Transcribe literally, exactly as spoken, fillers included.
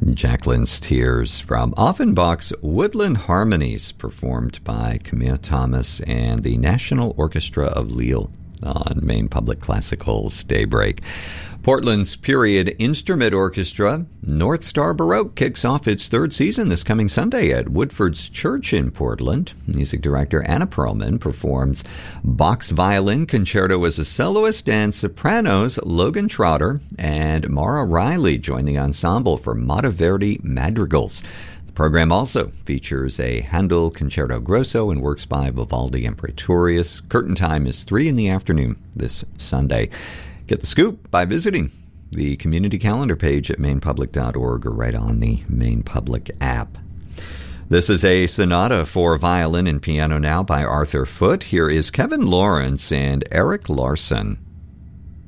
Jacqueline's Tears from Offenbach's Woodland Harmonies, performed by Camille Thomas and the National Orchestra of Lille on Maine Public Classical's Daybreak. Portland's Period Instrument Orchestra, North Star Baroque, kicks off its third season this coming Sunday at Woodford's Church in Portland. Music director Anna Perlman performs Bach's Violin Concerto as a soloist, and sopranos Logan Trotter and Mara Riley join the ensemble for Monteverdi Madrigals. The program also features a Handel Concerto Grosso and works by Vivaldi and Praetorius. Curtain time is three in the afternoon this Sunday. Get the scoop by visiting the community calendar page at maine public dot org or right on the Maine Public app. This is a sonata for violin and piano now by Arthur Foote. Here is Kevin Lawrence and Eric Larson.